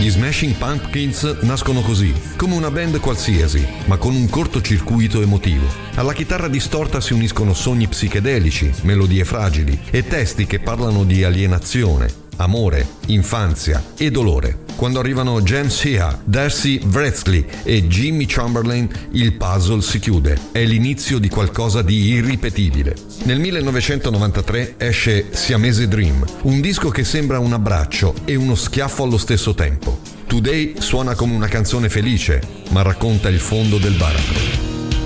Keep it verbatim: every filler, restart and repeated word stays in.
Gli Smashing Pumpkins nascono così, come una band qualsiasi, ma con un cortocircuito emotivo. Alla chitarra distorta si uniscono sogni psichedelici, melodie fragili e testi che parlano di alienazione, amore, infanzia e dolore. Quando arrivano James Iha, Darcy Wretzky e Jimmy Chamberlain, il puzzle si chiude. È l'inizio di qualcosa di irripetibile. Nel millenovecentonovantatré esce Siamese Dream, un disco che sembra un abbraccio e uno schiaffo allo stesso tempo. Today suona come una canzone felice, ma racconta il fondo del baratro.